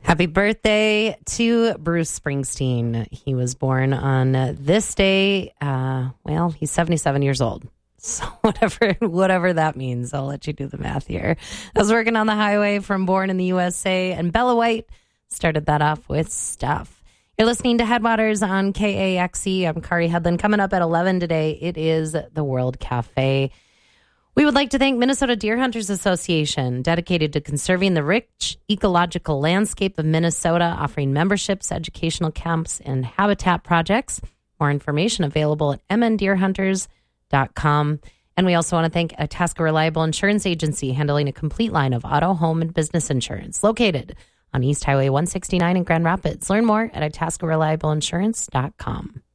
Happy birthday to Bruce Springsteen. He was born on this day. He's 77 years old. So whatever that means, I'll let you do the math here. I was working on the highway from Born in the USA, and Bella White started that off with Stuff. You're listening to Headwaters on KAXE. I'm Kari Headland. Coming up at 11 today, it is the World Cafe. We would like to thank Minnesota Deer Hunters Association, dedicated to conserving the rich ecological landscape of Minnesota, offering memberships, educational camps, and habitat projects. More information available at mndeerhunters.com. And we also want to thank Itasca Reliable Insurance Agency, handling a complete line of auto, home, and business insurance, located on East Highway 169 in Grand Rapids. Learn more at itascareliableinsurance.com.